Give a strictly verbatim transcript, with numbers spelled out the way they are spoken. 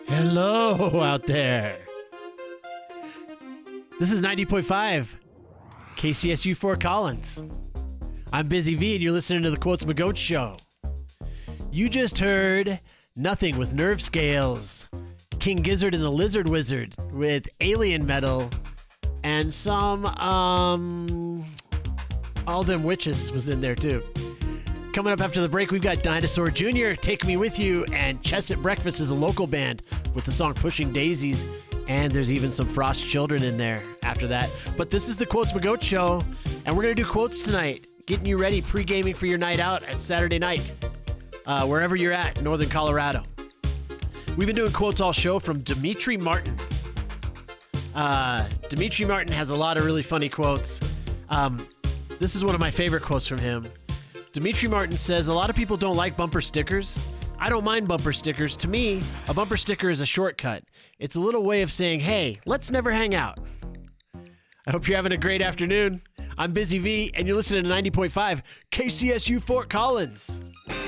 Hello out there. This is ninety point five K C S U Fort Collins. I'm Busy V, and you're listening to the Quotes McGoat Show. You just heard Nothing with Nerve Scales, King Gizzard and the Lizard Wizard with Alien Metal, and some, um, All Them Witches was in there too. Coming up after the break, we've got Dinosaur Junior, Take Me With You, and Chess at Breakfast is a local band with the song Pushing Daisies, and there's even some Frost Children in there after that. But this is the Quotes McGoat Show, and we're going to do quotes tonight, getting you ready, pre-gaming for your night out at Saturday night, uh, wherever you're at in Northern Colorado. We've been doing quotes all show from Demetri Martin. Uh, Demetri Martin has a lot of really funny quotes. Um, this is one of my favorite quotes from him. Demetri Martin says, a lot of people don't like bumper stickers. I don't mind bumper stickers. To me, a bumper sticker is a shortcut. It's a little way of saying, hey, let's never hang out. I hope you're having a great afternoon. I'm Busy V, and you're listening to ninety point five K C S U Fort Collins.